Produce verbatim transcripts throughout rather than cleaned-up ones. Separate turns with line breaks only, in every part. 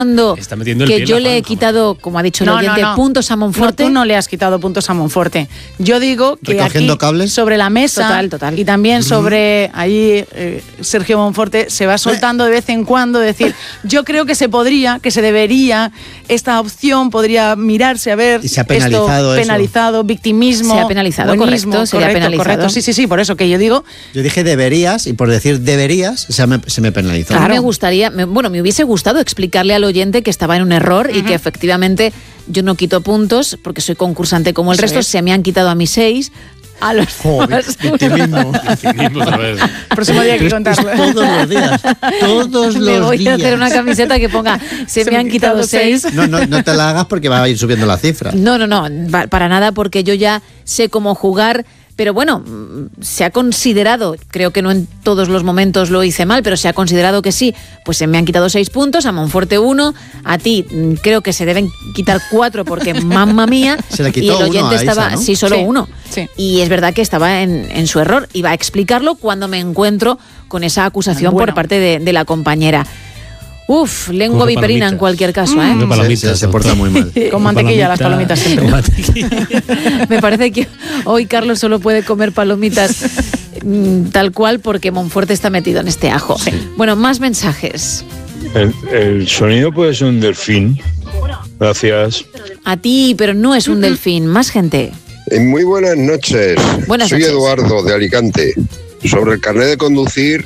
Está metiendo el
que
pie en
yo
la
le he
zanja,
quitado, como ha dicho el
No,
oyente,
no, no.
puntos a Monforte.
No, tú no le has quitado puntos a Monforte. Yo digo que
Recogiendo
aquí,
cables.
sobre la mesa,
Total, total.
y también sobre ahí eh, Sergio Monforte se va soltando de vez en cuando decir, yo creo que se podría, que se debería, esta opción podría mirarse a ver
Y se ha penalizado
esto,
eso.
penalizado, victimismo,
Se ha penalizado,
buenismo,
correcto, sería
correcto,
penalizado.
correcto. Sí, sí, sí, por eso que yo digo,
Yo dije deberías y por decir deberías se me, se me penalizó.
A mí
Claro.
me gustaría, me- bueno, me hubiese gustado explicarle al oyente que estaba en un error y que efectivamente yo no quito puntos porque soy concursante como el
Eso
resto,
es.
se me han quitado a mis seis, a los
Jo,
demás
victimismo.
Victimismo otra vez.
próximo día hay que contarlo.
Todos los días. Todos los
me voy
días.
a hacer una camiseta que ponga se, me han quitado seis.
No, no, no te la hagas porque va a ir subiendo la cifra.
No, no, no, pa- para nada, porque yo ya sé cómo jugar, pero bueno, mm, se ha considerado, creo que no en todos los momentos lo hice mal, pero se ha considerado que sí, pues se me han quitado seis puntos, a Monforte uno, a ti mm, creo que se deben quitar cuatro porque mamma mía,
Se le quitó
y el
uno
oyente
a Isa,
estaba,
¿no?
sí, solo
Sí,
uno.
sí.
Y es verdad que estaba en, en su error, iba a explicarlo cuando me encuentro con esa acusación
Bueno.
por parte de, de la compañera. Uf, lengua
Come
viperina en
palomitas.
cualquier caso, ¿eh?
Come
Se,
palomitas,
se- se
doctor.
porta muy mal.
Con mantequilla las palomitas siempre.
Con mantequilla.
Me parece que hoy Carlos solo puede comer palomitas mm, tal cual porque Monforte está metido en este ajo. Bueno, más mensajes.
El, el sonido puede ser un delfín. Gracias.
A ti, pero no es un delfín. Más gente.
Eh, Muy buenas noches.
Buenas
Soy
noches.
Eduardo de Alicante. Sobre el carnet de conducir,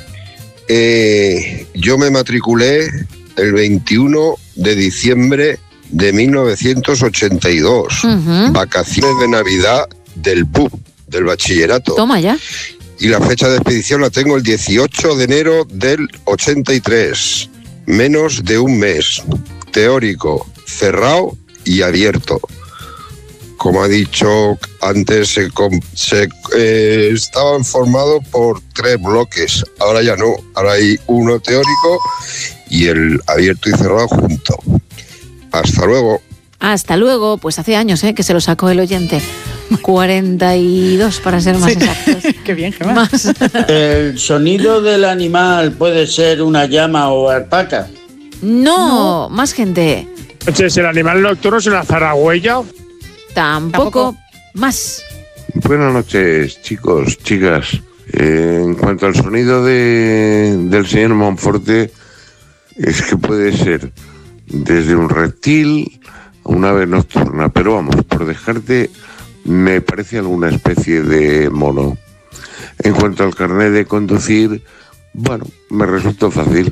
eh, yo me matriculé el veintiuno de diciembre de mil novecientos ochenta y dos.
Ujú.
Vacaciones de Navidad del B U P, del bachillerato.
Toma ya.
Y la fecha de expedición la tengo el dieciocho de enero del ochenta y tres. Menos de un mes. Teórico, cerrado y abierto. Como ha dicho antes, se, com- se, eh, estaban formados por tres bloques. Ahora ya no. Ahora hay uno teórico y el abierto y cerrado junto. Hasta luego.
Hasta luego. Pues hace años ¿eh? que se lo sacó el oyente. cuarenta y dos para ser más
Sí.
exactos.
Qué bien, Gemma.
Más.
¿El sonido del animal puede ser una llama o alpaca?
No, más gente.
Entonces, ¿el animal nocturno es una zaragüeya?
Tampoco.
Tampoco.
Más.
Buenas noches, chicos, chicas. Eh, en cuanto al sonido de, del señor Monforte, es que puede ser desde un reptil a una ave nocturna, pero vamos, por dejarte, me parece alguna especie de mono. En cuanto al carnet de conducir, bueno, me resultó fácil.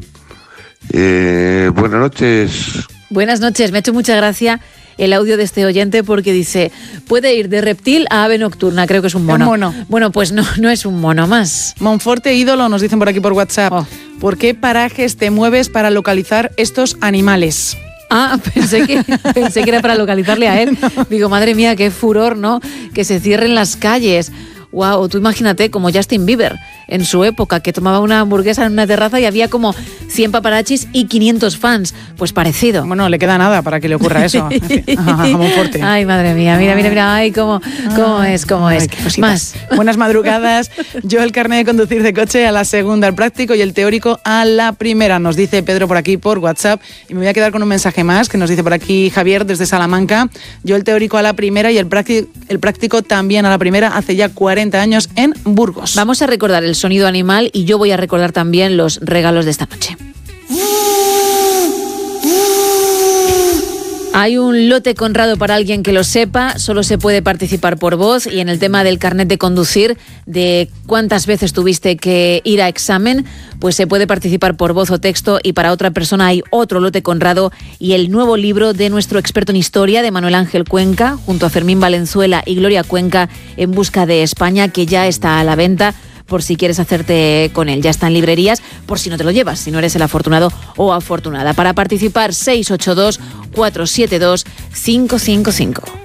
Eh, buenas noches.
Buenas noches, me ha hecho mucha gracia el audio de este oyente porque dice, puede ir de reptil a ave nocturna, creo que es un mono.
Un mono.
Bueno, pues no, no es un mono más.
Monforte ídolo, nos dicen por aquí por WhatsApp.
Oh.
¿Por qué parajes te mueves para localizar estos animales?
Ah, pensé que, pensé que era para localizarle a él. Digo, madre mía, qué furor, ¿no? Que se cierren las calles. Wow, tú imagínate como Justin Bieber en su época, que tomaba una hamburguesa en una terraza y había como cien paparachis y quinientos fans. Pues parecido.
Bueno, le queda nada para que le ocurra eso a Monforte.
Ay, madre mía, mira, mira, mira, ay, cómo, cómo es, cómo
Ay,
es.
qué cositas.
Más.
Buenas madrugadas. Yo el carnet de conducir de coche a la segunda, el práctico, y el teórico a la primera, nos dice Pedro por aquí por WhatsApp. Y me voy a quedar con un mensaje más que nos dice por aquí Javier desde Salamanca. Yo el teórico a la primera y el práctico, el práctico también a la primera hace ya cuarenta años en Burgos.
Vamos a recordar el sonido animal y yo voy a recordar también los regalos de esta noche. Hay un lote Conrado para alguien que lo sepa, solo se puede participar por voz y en el tema del carnet de conducir, de cuántas veces tuviste que ir a examen, pues se puede participar por voz o texto y para otra persona hay otro lote Conrado y el nuevo libro de nuestro experto en historia, de Manuel Ángel Cuenca, junto a Fermín Valenzuela y Gloria Cuenca, En busca de España, que ya está a la venta por si quieres hacerte con él. Ya está en librerías, por si no te lo llevas, si no eres el afortunado o afortunada. Para participar, seis ocho dos, cuatro siete dos, cinco cinco cinco.